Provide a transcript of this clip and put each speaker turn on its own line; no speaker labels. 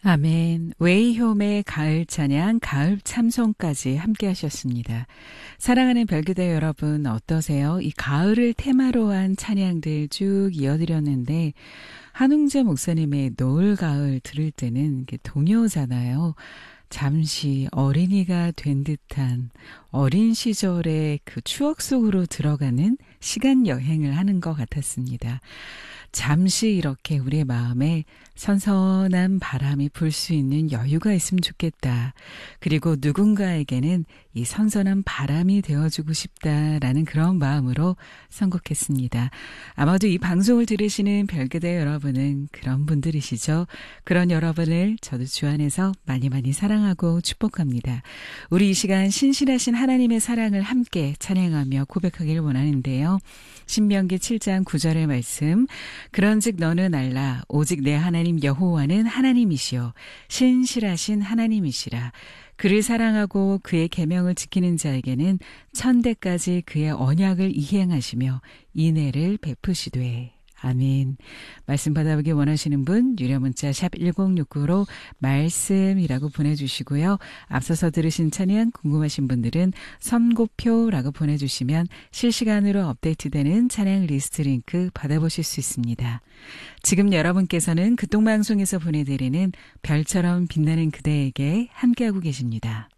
아멘. 웨이홈의 가을 찬양, 가을 참송까지 함께 하셨습니다. 사랑하는 별그대 여러분 어떠세요? 이 가을을 테마로 한 찬양들 쭉 이어드렸는데 한웅재 목사님의 노을 가을 들을 때는 이게 동요잖아요. 잠시 어린이가 된 듯한 어린 시절의 그 추억 속으로 들어가는 시간 여행을 하는 것 같았습니다. 잠시 이렇게 우리의 마음에 선선한 바람이 불 수 있는 여유가 있으면 좋겠다. 그리고 누군가에게는 이 선선한 바람이 되어주고 싶다라는 그런 마음으로 선곡했습니다. 아마도 이 방송을 들으시는 별그대 여러분은 그런 분들이시죠. 그런 여러분을 저도 주 안에서 많이 많이 사랑하고 축복합니다. 우리 이 시간 신실하신 하나님의 사랑을 함께 찬양하며 고백하길 원하는데요. 신명기 7장 9절의 말씀, 그런즉 너는 알라 오직 내 하나님 여호와는 하나님이시요 신실하신 하나님이시라. 그를 사랑하고 그의 계명을 지키는 자에게는 천대까지 그의 언약을 이행하시며 인애를 베푸시되. 아멘. 말씀 받아보기 원하시는 분 유료 문자 샵 1069로 말씀이라고 보내주시고요. 앞서서 들으신 찬양 궁금하신 분들은 선고표라고 보내주시면 실시간으로 업데이트되는 찬양 리스트 링크 받아보실 수 있습니다. 지금 여러분께서는 극동방송에서 보내드리는 별처럼 빛나는 그대에게 함께하고 계십니다.